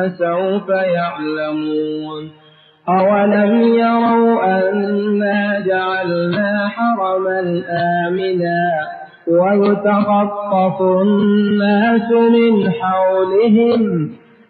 سوف يعلمون أولم يروا أنا جعلنا حرما آمنا ويتخطف الناس من حولهم